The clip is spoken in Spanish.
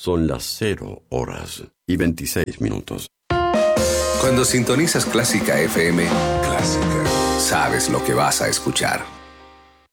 Son las 0:26. Cuando sintonizas Clásica FM, sabes lo que vas a escuchar.